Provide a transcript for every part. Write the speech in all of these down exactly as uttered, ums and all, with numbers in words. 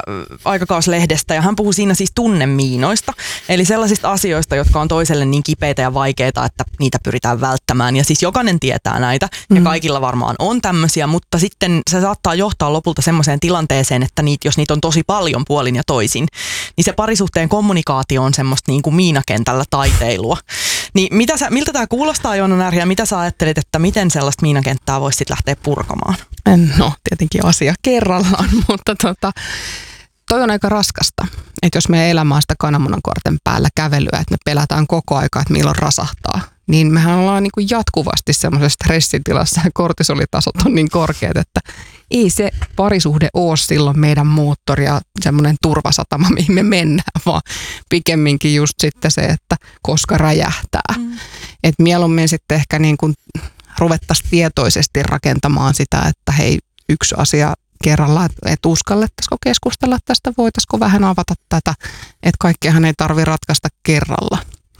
aikakauslehdestä ja hän puhui siinä siis tunnemiinoista. Eli sellaisista asioista, jotka on toiselle niin kipeitä ja vaikeita, että niitä pyritään välttämään. Ja siis jokainen tietää näitä ja mm. kaikilla varmaan on tämmöisiä, mutta sitten se saattaa johtaa lopulta semmoiseen tilanteeseen, että niitä, jos niitä on tosi paljon puolin ja toisin, niin se parisuhteen kommunikaatio on semmoista niin kuin miinakentällä taiteilua. Niin mitä sä, miltä tämä kuulostaa, Joona Närhi, ja mitä sä ajattelit, että miten sellaista miinakenttää voisi sitten lähteä purkamaan? No, tietenkin asia kerrallaan, mutta tota, toi on aika raskasta. Että jos meidän elämä on sitä kananmunankorten päällä kävelyä, että me pelätään koko aika, että milloin rasahtaa, niin mehän ollaan niin kuin jatkuvasti semmoisessa stressitilassa ja kortisolitasot on niin korkeat, että ei se parisuhde ole silloin meidän moottori ja semmoinen turvasatama, mihin me mennään, vaan pikemminkin just sitten se, että koska räjähtää. Mm. Että mieluummin sitten ehkä niin kuin ruvettaisiin tietoisesti rakentamaan sitä, että hei, yksi asia kerralla, että uskallettaisiko keskustella tästä, voitaisiko vähän avata tätä, että kaikkiahan ei tarvitse ratkaista kerralla.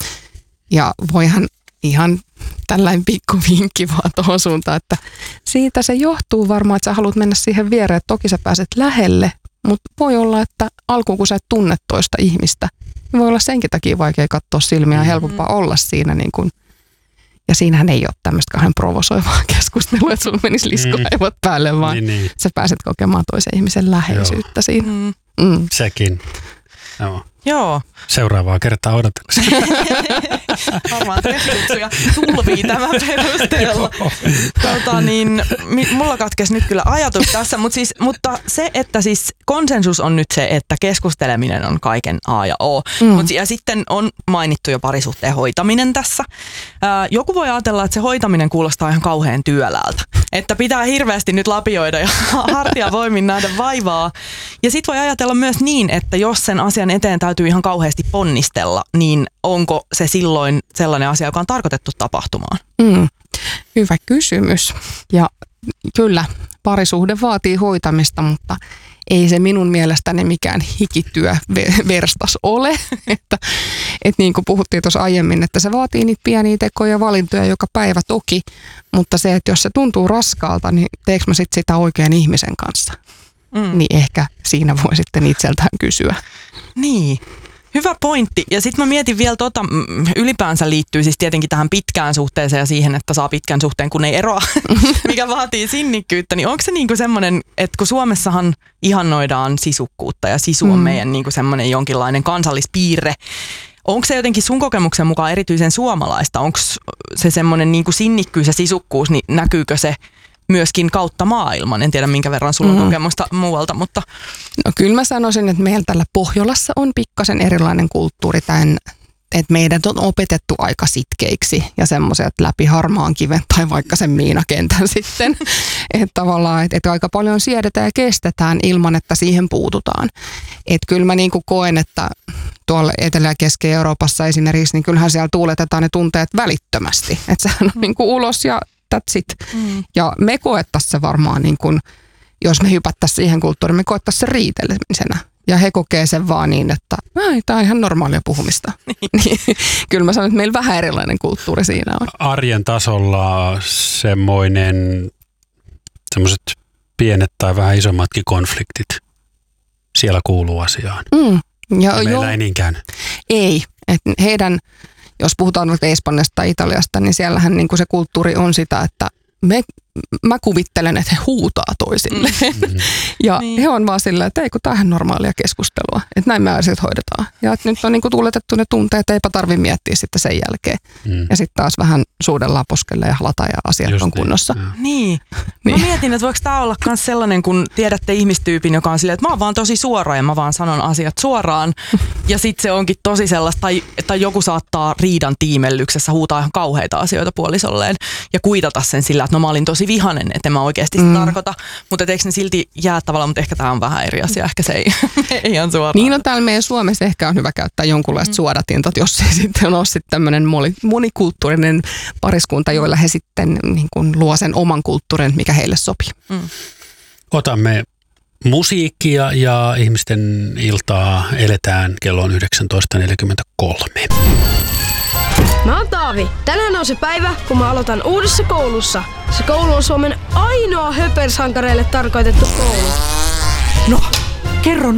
Ja voihan ihan tällainen pikku vinkki vaan tuohon suuntaan, että siitä se johtuu varmaan, että sä haluat mennä siihen viereen, että toki sä pääset lähelle, mutta voi olla, että alkuun kun sä et tunne toista ihmistä, niin voi olla senkin takia vaikea katsoa silmiä ja helpompaa olla siinä niin kuin. Ja siinähän ei ole tämmöistä kahden provosoivaa keskustelua, että sulla menisi liskoaivot päälle, vaan niin, niin. sä pääset kokemaan toisen ihmisen läheisyyttä Joo. siinä. Mm. Mm. Sekin. Joo. Joo. Seuraavaa kertaa odotellessa. Varmaan treffuksuja tulvii tämän perusteella. Tota, niin, mulla katkesi nyt kyllä ajatus tässä, mutta, siis, mutta se, että siis konsensus on nyt se, että keskusteleminen on kaiken A ja O. Mm. Mut, ja sitten on mainittu jo parisuhteen hoitaminen tässä. Ää, joku voi ajatella, että se hoitaminen kuulostaa ihan kauhean työläältä. Että pitää hirveästi nyt lapioida ja hartiavoimin nähdä vaivaa. Ja sit voi ajatella myös niin, että jos sen asian eteen täytyy ihan kauheasti ponnistella, niin onko se silloin sellainen asia, joka on tarkoitettu tapahtumaan? Mm, hyvä kysymys. Ja kyllä, parisuhde vaatii hoitamista, mutta ei se minun mielestäni mikään hikityöverstas ole. että, et niin kuin puhuttiin tuossa aiemmin, että se vaatii niitä pieniä tekoja ja valintoja joka päivä toki, mutta se, että jos se tuntuu raskaalta, niin teekö mä sit sitä oikean ihmisen kanssa? Mm. Niin ehkä siinä voi sitten itseltään kysyä. Niin. Hyvä pointti. Ja sitten mä mietin vielä tota, ylipäänsä liittyy siis tietenkin tähän pitkään suhteeseen ja siihen, että saa pitkän suhteen, kun ei eroa, mikä vaatii sinnikkyyttä. Niin onko se niinku semmoinen, että kun Suomessahan ihannoidaan sisukkuutta ja sisu on mm. meidän niinku semmoinen jonkinlainen kansallispiirre, onko se jotenkin sun kokemuksen mukaan erityisen suomalaista? Onko se semmoinen niinku sinnikkyys ja sisukkuus, niin näkyykö se myöskin kautta maailman? En tiedä, minkä verran sulla on mm. kokemusta muualta, mutta. No kyllä mä sanoisin, että meillä täällä Pohjolassa on pikkasen erilainen kulttuuri tämän, että meidät on opetettu aika sitkeiksi ja semmoiset läpi harmaan kiven tai vaikka sen miinakentän sitten. Että tavallaan, että, että aika paljon siedetään ja kestetään ilman, että siihen puututaan. Että kyllä mä niin kuin koen, että tuolla Etelä- ja Keski-Euroopassa esimerkiksi, niin kyllähän siellä tuuletetaan ne tunteet välittömästi. Että sehän on niin kuin ulos ja that's it. Mm. Ja me koettaisiin se varmaan, niin kun, jos me hypättäisiin siihen kulttuuriin, me koettaisiin se riitelemisenä. Ja he kokee sen vaan niin, että tämä on ihan normaalia puhumista. Niin. Kyllä mä sanon, että meillä vähän erilainen kulttuuri siinä on. Arjen tasolla semmoinen, semmoiset pienet tai vähän isommatkin konfliktit siellä kuuluu asiaan. Mm. Ja, ja meillä jo, ei niinkään. Ei. Et heidän, jos puhutaan Espanjasta tai Italiasta, niin siellähän niin kuin se kulttuuri on sitä, että me, mä kuvittelen, että he huutaa toisille. Mm-hmm. ja niin. He on vaan sillä, että ei kun tämähän normaalia keskustelua. Että näin me asiat hoidetaan. Ja että nyt on niin kuin tuuletettu ne tunteet, eipä tarvitse miettiä sitten sen jälkeen. Mm. Ja sitten taas vähän suudellaan poskelle ja halataan ja asiat Just on kunnossa. Niin. niin. Mä mietin, että voiko tämä olla myös sellainen, kun tiedätte ihmistyypin, joka on silleen, että mä oon vaan tosi suora ja mä vaan sanon asiat suoraan. ja sitten se onkin tosi sellaista, tai, tai joku saattaa riidan tiimellyksessä huutaa ihan kauheita asioita puolisolleen ja kuitata sen sillä, että no mä olin tosi vihanen, että en mä oikeasti sitä mm. tarkoita. Mutta eikö ne silti jää tavallaan, mutta ehkä tämä on vähän eri asia, ehkä se ei, ei ihan suoraan. Niin on täällä meidän Suomessa ehkä on hyvä käyttää jonkunlaista mm. suodatinta, jos ei sitten ole sitten tämmöinen monikulttuurinen pariskunta, joilla he sitten niin kuin luo sen oman kulttuurin, mikä heille sopii. Mm. Otamme musiikkia ja ihmisten iltaa eletään. Kello on yhdeksäntoista neljäkymmentäkolme. Mä oon Taavi. Tänään on se päivä, kun mä aloitan uudessa koulussa. Se koulu on Suomen ainoa höpersankareille tarkoitettu koulu. No, kerro